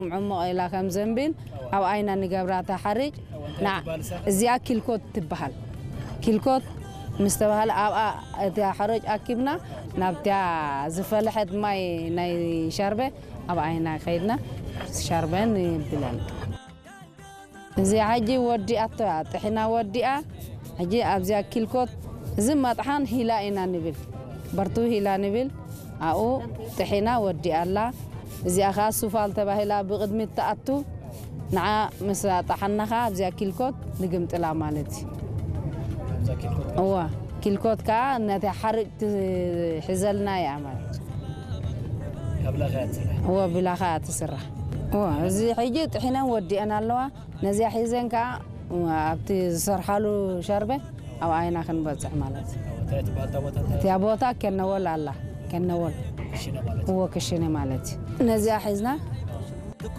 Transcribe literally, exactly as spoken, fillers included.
عمو إلى كم زنبين أو أين نجبرات حرج نعم زيا كيلكوت تبهل كيلكوت مستوهل أو أ حرج أكبنا نبتة زفل حد ماي ناي شربة أو أين خيرنا شربين بلان زي حاجي ودي أطلع حنا ودي أ حاجي أبزيا كيلكوت زي ما طحن هلا إنا نبل برتو هلا نبل أو تحنا ودي الله زي أخاص سفال تباهلا بقدم التأتو نع مسا طحنا خا زي كيلكوت نجمت لا مالتي هو كيلكوت كا نتحرك حزلنا يا عمل بلاغات هو بلاغات سرة هو زي حاجة حين ودي أنا لوا نزي حزين كا وابتي صرحالو شربة أو عينا خن بزح مالتي تيابوتا كنا ولا الله كنا ولا هو كشينة مالتي نزي حزنا